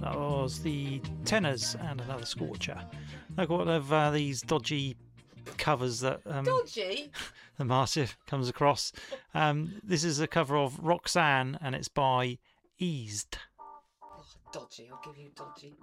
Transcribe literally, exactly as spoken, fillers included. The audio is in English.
That was the Tenors and Another Scorcher. Look, what of uh, these dodgy covers that um, Dodgy? the Massive comes across. Um, this is a cover of Roxanne, and it's by Eased. Oh, dodgy, I'll give you dodgy.